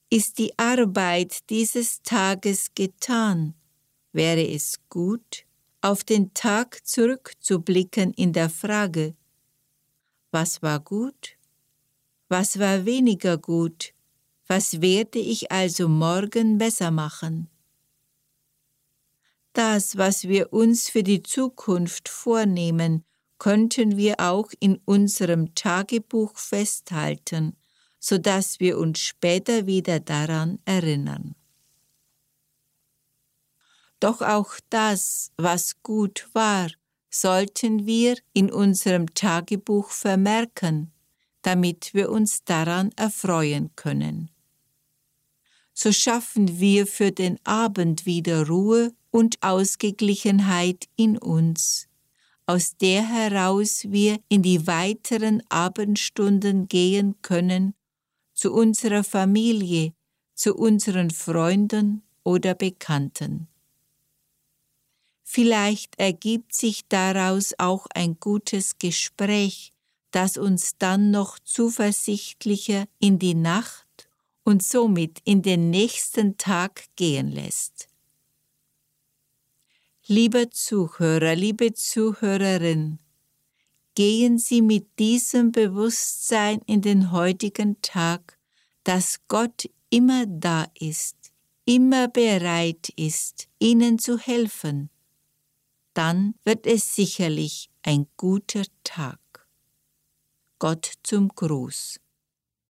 Ist die Arbeit dieses Tages getan? Wäre es gut, auf den Tag zurückzublicken in der Frage, was war gut? Was war weniger gut? Was werde ich also morgen besser machen? Das, was wir uns für die Zukunft vornehmen, könnten wir auch in unserem Tagebuch festhalten, sodass wir uns später wieder daran erinnern. Doch auch das, was gut war, sollten wir in unserem Tagebuch vermerken, damit wir uns daran erfreuen können. So schaffen wir für den Abend wieder Ruhe und Ausgeglichenheit in uns, aus der heraus wir in die weiteren Abendstunden gehen können, zu unserer Familie, zu unseren Freunden oder Bekannten. Vielleicht ergibt sich daraus auch ein gutes Gespräch, das uns dann noch zuversichtlicher in die Nacht und somit in den nächsten Tag gehen lässt. Lieber Zuhörer, liebe Zuhörerin, gehen Sie mit diesem Bewusstsein in den heutigen Tag, dass Gott immer da ist, immer bereit ist, Ihnen zu helfen. Dann wird es sicherlich ein guter Tag. Gott zum Gruß.